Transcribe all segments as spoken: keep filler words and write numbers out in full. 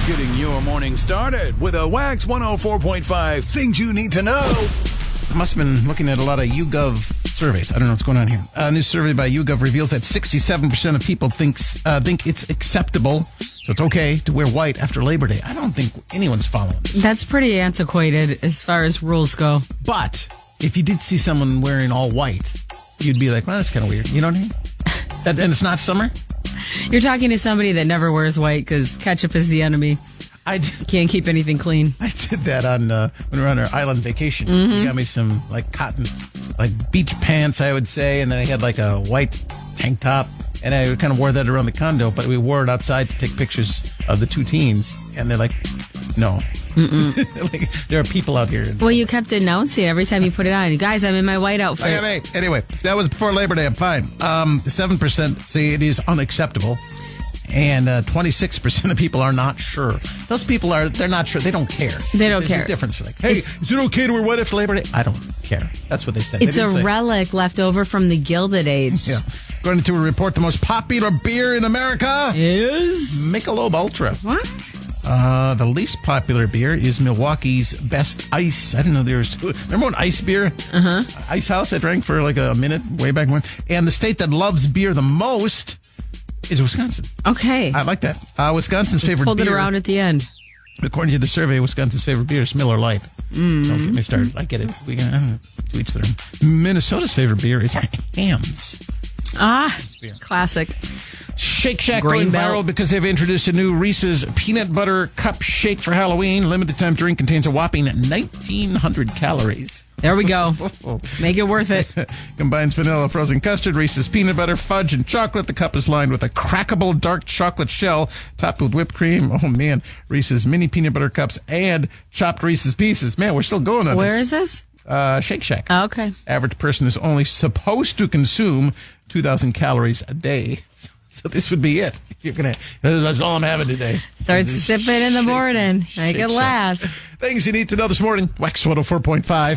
Getting your morning started with a Wax one oh four point five Things You Need to Know. I must have been looking at a lot of YouGov surveys. I don't know what's going on here. A new survey by YouGov reveals that sixty-seven percent of people thinks uh, think it's acceptable, so it's okay to wear white after Labor Day. I don't think anyone's following this. That's pretty antiquated as far as rules go. But if you did see someone wearing all white, you'd be like, well, that's kind of weird. You know what I mean? That, and it's not summer? You're talking to somebody that never wears white because ketchup is the enemy. I did, Can't keep anything clean. I did that on uh, when we were on our island vacation. Mm-hmm. He got me some like cotton, like beach pants, I would say, and then I had like a white tank top, and I kind of wore that around the condo. But we wore it outside to take pictures of the two teens, and they're like, no. Like, there are people out here. Well, you kept announcing every time you put it on. Guys, I'm in my white outfit. Okay, wait. Anyway, that was before Labor Day. I'm fine. Um, seven percent say it is unacceptable. And uh, twenty-six percent of people are not sure. Those people are, they're not sure. They don't care. They don't There's care. a difference. Like, hey, it's, is it okay to wear white after Labor Day? I don't care. That's what they said. It's they a say. relic left over from the Gilded Age. Yeah. According to a report, the most popular beer in America is Michelob Ultra. What? Uh, the least popular beer is Milwaukee's Best Ice. I didn't know there was two. Remember when Ice Beer? Uh-huh. Ice House I drank for like a minute way back when. And the state that loves beer the most is Wisconsin. Okay. I like that. Uh, Wisconsin's favorite Pulled beer. it around at the end. According to the survey, Wisconsin's favorite beer is Miller Lite. Mm. Don't get me started. I get it. We got to each their own. Minnesota's favorite beer is Hamm's. Ah, classic. Shake Shack Grain going Belt. viral because they've introduced a new Reese's Peanut Butter Cup Shake for Halloween. Limited time drink contains a whopping nineteen hundred calories. There we go. Make it worth it. Combines vanilla, frozen custard, Reese's peanut butter, fudge, and chocolate. The cup is lined with a crackable dark chocolate shell topped with whipped cream. Oh, man. Reese's mini peanut butter cups and chopped Reese's pieces. Man, we're still going on Where this. is this? Uh, Shake Shack. Oh, okay. Average person is only supposed to consume two thousand calories a day. So this would be it. You're gonna. That's all I'm having today. Start sipping in the morning. Make it last. Things you need to know this morning. Wax one oh four point five.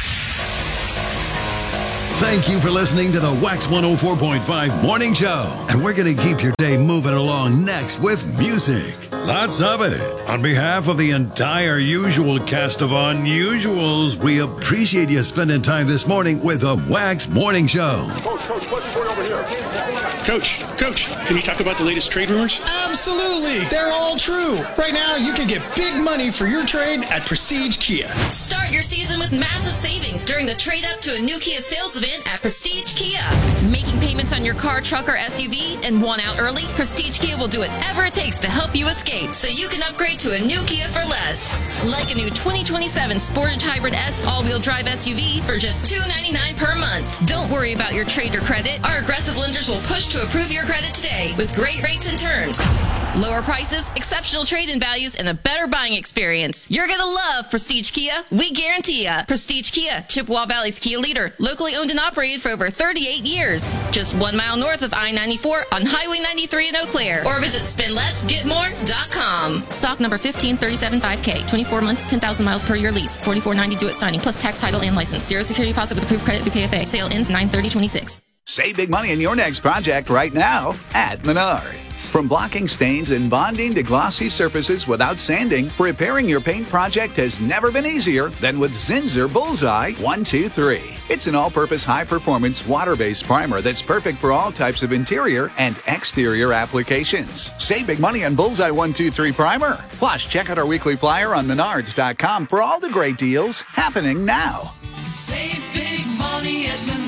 Thank you for listening to the Wax one oh four point five Morning Show. And we're going to keep your day moving along next with music. Lots of it. On behalf of the entire usual cast of unusuals, we appreciate you spending time this morning with the Wax Morning Show. Coach, Coach, what's going over here? Coach, Coach, can you talk about the latest trade rumors? Absolutely. They're all true. Right now, you can get big money for your trade at Prestige Kia. Start your season with massive savings during the trade up to a new Kia sales event at Prestige Kia. Making payments on your car, truck, or S U V and want out early? Prestige Kia will do whatever it takes to help you escape so you can upgrade to a new Kia for less. Like a new twenty twenty-seven Sportage Hybrid S all-wheel drive S U V for just two hundred ninety-nine dollars per month. Don't worry about your trade or credit. Our aggressive lenders will push to approve your credit today with great rates and terms. Lower prices, exceptional trade-in values, and a better buying experience. You're going to love Prestige Kia. We guarantee ya. Prestige Kia, Chippewa Valley's Kia leader. Locally owned and operated for over thirty-eight years. Just one mile north of I ninety-four on Highway ninety-three in Eau Claire. Or visit spend less get more dot com. Stock number fifteen thirty-seven five K. twenty-four months, ten thousand miles per year lease. forty-four ninety due at signing, plus tax, title, and license. Zero security deposit with approved credit through K F A. Sale ends nine thirty twenty-six. Save big money in your next project right now at Menards. From blocking stains and bonding to glossy surfaces without sanding, repairing your paint project has never been easier than with Zinsser Bullseye one two three. It's an all-purpose high-performance water-based primer that's perfect for all types of interior and exterior applications. Save big money on Bullseye one two three primer. Plus, check out our weekly flyer on Menards dot com for all the great deals happening now. Save big money at Menards.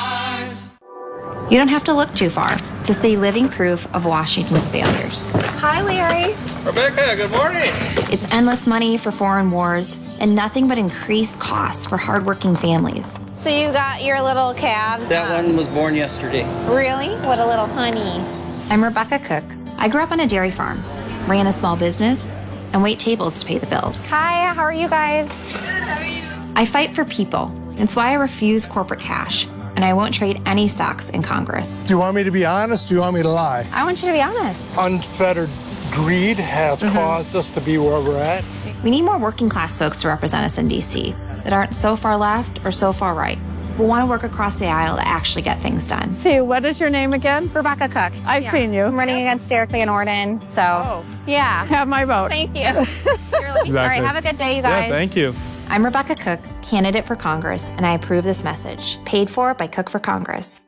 You don't have to look too far to see living proof of Washington's failures. Hi, Larry. Rebecca, good morning. It's endless money for foreign wars and nothing but increased costs for hardworking families. So you got your little calves? That um, one was born yesterday. Really? What a little honey. I'm Rebecca Cook. I grew up on a dairy farm, ran a small business, and wait tables to pay the bills. Hi, how are you guys? Good, how are you? I fight for people. It's why I refuse corporate cash. And I won't trade any stocks in Congress. Do you want me to be honest? Do you want me to lie? I want you to be honest. Unfettered greed has mm-hmm. caused us to be where we're at. We need more working class folks to represent us in D C that aren't so far left or so far right. but want to work across the aisle to actually get things done. See, what is your name again? Rebecca Cook. I've Yeah. seen you. I'm running against Derek Van Orden, so Oh. yeah. Have my vote. Thank you. All right, have a good day, you guys. Yeah, thank you. I'm Rebecca Cook, candidate for Congress, and I approve this message. Paid for by Cook for Congress.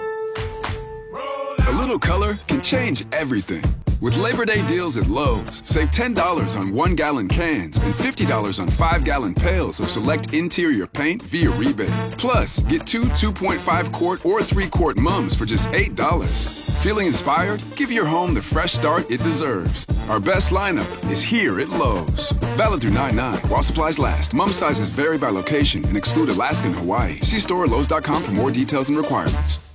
A little color can change everything. With Labor Day deals at Lowe's, save ten dollars on one-gallon cans and fifty dollars on five-gallon pails of select interior paint via rebate. Plus, get two two point five quart or three quart mums for just eight dollars. Feeling inspired? Give your home the fresh start it deserves. Our best lineup is here at Lowe's. Valid through nine nine while supplies last. Mum sizes vary by location and exclude Alaska and Hawaii. See store at Lowe's dot com for more details and requirements.